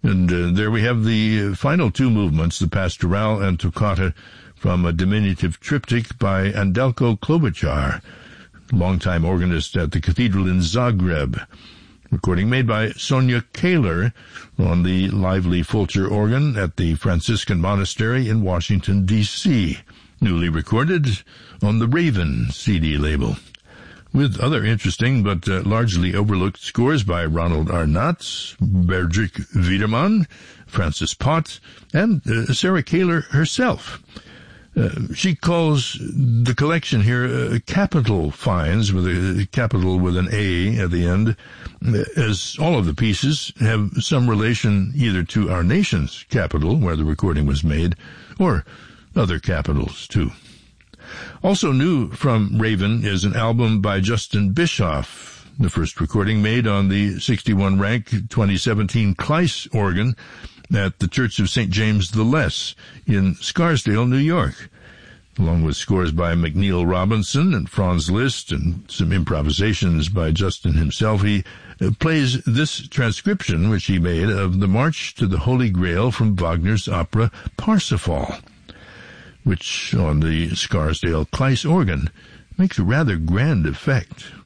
And there we have the final two movements, the Pastoral and Toccata, from a diminutive triptych by Andelko Klobuchar, longtime organist at the cathedral in Zagreb. Recording made by Sonia Kaler on the lively Fulcher organ at the Franciscan Monastery in Washington, D.C., newly recorded on the Raven CD label, with other interesting but largely overlooked scores by Ronald Arnott, Berdrich Wiedermann, Francis Pott, and Sarah Kaler herself. She calls the collection here capital finds, with a capital with an A at the end, as all of the pieces have some relation either to our nation's capital, where the recording was made, or other capitals, too. Also new from Raven is an album by Justin Bischoff, the first recording made on the 61 rank 2017 Kleiss organ at the Church of St. James the Less in Scarsdale, New York, along with scores by McNeil Robinson and Franz Liszt and some improvisations by Justin himself. He plays this transcription, which he made, of the March to the Holy Grail from Wagner's opera Parsifal, which on the Scarsdale Kleiss organ makes a rather grand effect.